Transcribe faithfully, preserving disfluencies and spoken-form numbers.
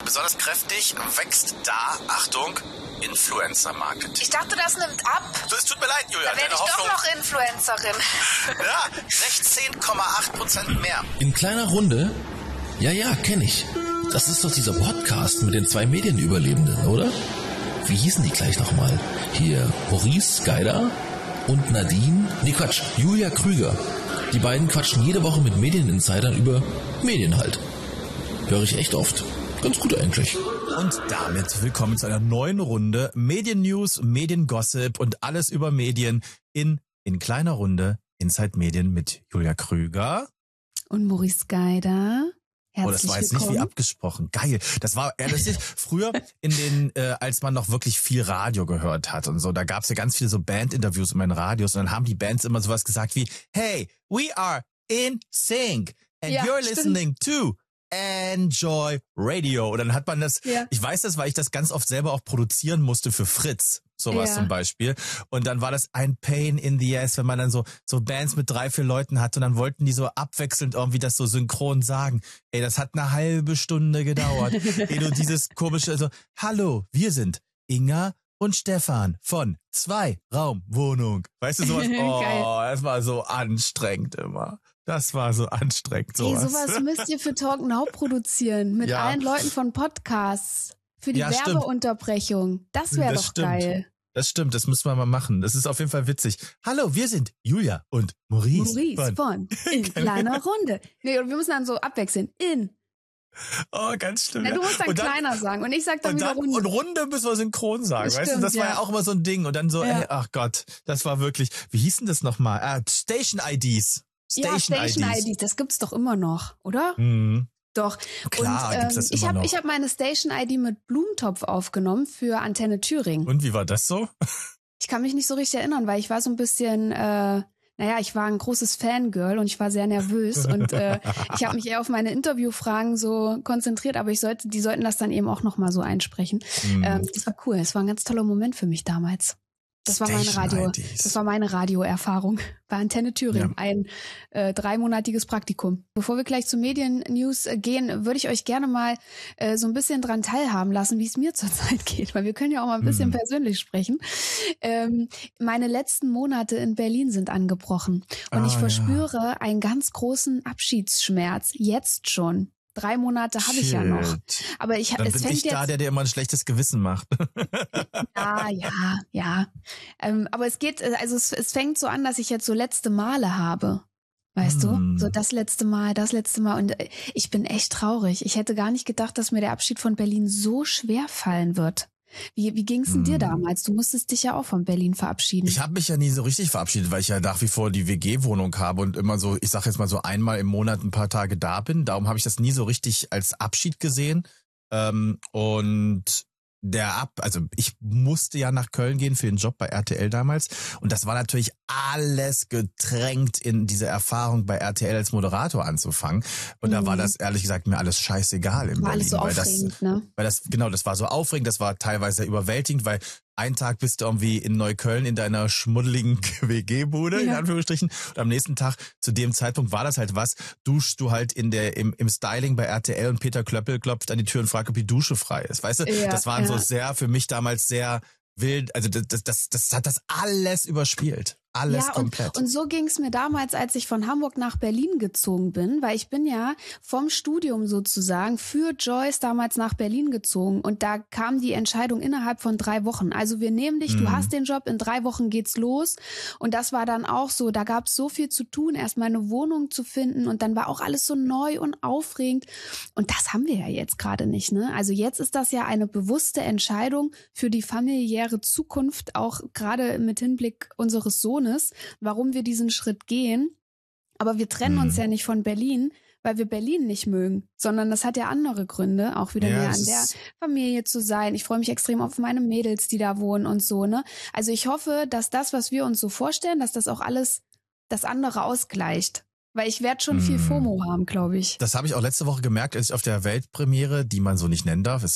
besonders kräftig wächst da, Achtung, Influencer-Marketing. Ich dachte, das nimmt ab. So, es tut mir leid, Julia. Da werde ich Hoffnung, doch noch Influencerin. Ja, sechzehn Komma acht Prozent mehr. In kleiner Runde? Ja, ja, kenne ich. Das ist doch dieser Podcast mit den zwei Medienüberlebenden, oder? Wie hießen die gleich nochmal? Hier Maurice Geider und Nadine, nee Quatsch, Julia Krüger. Die beiden quatschen jede Woche mit Medieninsidern über Medien halt. Höre ich echt oft. Ganz gut eigentlich. Und damit willkommen zu einer neuen Runde Medien-News, Medien-Gossip und alles über Medien in, in kleiner Runde Inside Medien mit Julia Krüger. Und Maurice Geider. Herzlich oh, das war jetzt willkommen. nicht wie abgesprochen. Geil. Das war ehrlich früher in den, äh, als man noch wirklich viel Radio gehört hat und so, da gab's ja ganz viele so Band-Interviews in meinen Radios und dann haben die Bands immer sowas gesagt wie, hey, we are in sync and Ja, you're stimmt. listening to Enjoy Radio. Und dann hat man das, Ja. ich weiß das, weil ich das ganz oft selber auch produzieren musste für Fritz. Sowas Ja. zum Beispiel. Und dann war das ein Pain in the ass, wenn man dann so so Bands mit drei, vier Leuten hatte und dann wollten die so abwechselnd irgendwie das so synchron sagen. Ey, das hat eine halbe Stunde gedauert. Ey, du dieses komische, also, hallo, wir sind Inga und Stefan von Zwei-Raum-Wohnung. Weißt du, sowas? Oh, Geil. das war so anstrengend immer. Das war so anstrengend, Ey, sowas. sowas müsst ihr für Talk Now produzieren. Mit Ja. allen Leuten von Podcasts. Für die Ja, stimmt. Werbeunterbrechung. Das wäre Das doch stimmt. geil. Das stimmt, das müssen wir mal machen. Das ist auf jeden Fall witzig. Hallo, wir sind Julia und Maurice. Maurice von- von In kleiner Runde. Nee, und wir müssen dann so abwechseln. In. Oh, ganz schlimm. Ja, ja. du musst dann, Und kleiner sagen. Und ich sag dann und wieder dann, Runde. Und Runde müssen wir synchron sagen. Das weißt du, stimmt, das war ja. ja auch immer so ein Ding. Und dann so, Ja. ey, ach Gott, das war wirklich, wie hießen das nochmal? Ah, Station I Ds. Ja, Station I Ds, das gibt's doch immer noch, oder? Mhm. Doch. Klar, und, ähm, gibt's das ich immer habe noch. ich hab meine Station I D mit Blumentopf aufgenommen für Antenne Thüringen. Und wie war das so? Ich kann mich nicht so richtig erinnern, weil ich war so ein bisschen, äh, naja, ich war ein großes Fangirl und ich war sehr nervös und äh, ich habe mich eher auf meine Interviewfragen so konzentriert, aber ich sollte, die sollten das dann eben auch nochmal so einsprechen. Mhm. Ähm, das war cool, es war ein ganz toller Moment für mich damals. Das war meine Station Radio, I Ds. das war meine Radioerfahrung bei Antenne Thüringen, Ja. ein äh, dreimonatiges Praktikum. Bevor wir gleich zu Medien-News äh, gehen, würde ich euch gerne mal äh, so ein bisschen dran teilhaben lassen, wie es mir zurzeit geht, weil wir können ja auch mal ein bisschen Mhm. persönlich sprechen. Ähm, meine letzten Monate in Berlin sind angebrochen und Ah, ich ja. verspüre einen ganz großen Abschiedsschmerz, jetzt schon. Drei Monate habe ich ja noch. Shit. Aber ich, Dann es bin fängt ich jetzt da, der dir immer ein schlechtes Gewissen macht. Ja, ja, ja. Ähm, aber es geht, also es, es fängt so an, dass ich jetzt so letzte Male habe. Weißt Hm. du? So das letzte Mal, das letzte Mal. Und äh, ich bin echt traurig. Ich hätte gar nicht gedacht, dass mir der Abschied von Berlin so schwer fallen wird. Wie, wie ging's denn dir Hm. damals? Du musstest dich ja auch von Berlin verabschieden. Ich habe mich ja nie so richtig verabschiedet, weil ich ja nach wie vor die W G-Wohnung habe und immer so, ich sag jetzt mal so einmal im Monat ein paar Tage da bin. Darum habe ich das nie so richtig als Abschied gesehen. Ähm, und der Ab, also ich musste ja nach Köln gehen für den Job bei R T L damals. Und das war natürlich alles getränkt in diese Erfahrung bei R T L als Moderator anzufangen. Und da Mhm. war das ehrlich gesagt mir alles scheißegal in war Berlin. alles so weil aufregend, das, ne? weil das, genau, das war so aufregend, das war teilweise überwältigend, weil einen Tag bist du irgendwie in Neukölln in deiner schmuddeligen W G-Bude, in Ja. Anführungsstrichen. Und am nächsten Tag, zu dem Zeitpunkt war das halt was, duschst du halt in der, im, im Styling bei R T L und Peter Klöppel klopft an die Tür und fragt, ob die Dusche frei ist. Weißt du, Ja, das waren ja. so sehr, für mich damals sehr wild, also das, das, das, das hat das alles überspielt. Alles ja, komplett. Und, und so ging es mir damals, als ich von Hamburg nach Berlin gezogen bin, weil ich bin ja vom Studium sozusagen für Joyce damals nach Berlin gezogen und da kam die Entscheidung innerhalb von drei Wochen. Also wir nehmen dich, Mhm. du hast den Job, in drei Wochen geht's los und das war dann auch so, da gab es so viel zu tun, erstmal eine Wohnung zu finden und dann war auch alles so neu und aufregend und das haben wir ja jetzt gerade nicht, ne? Also jetzt ist das ja eine bewusste Entscheidung für die familiäre Zukunft, auch gerade mit Hinblick unseres Sohnes, warum wir diesen Schritt gehen. Aber wir trennen Mhm. uns ja nicht von Berlin, weil wir Berlin nicht mögen, sondern das hat ja andere Gründe, auch wieder Ja, mehr es an der ist- Familie zu sein. Ich freue mich extrem auf meine Mädels, die da wohnen und so, ne? Also ich hoffe, dass das, was wir uns so vorstellen, dass das auch alles das andere ausgleicht. Weil ich werde schon viel Mhm. FOMO haben, glaube ich. Das habe ich auch letzte Woche gemerkt, als ich auf der Weltpremiere, die man so nicht nennen darf, ist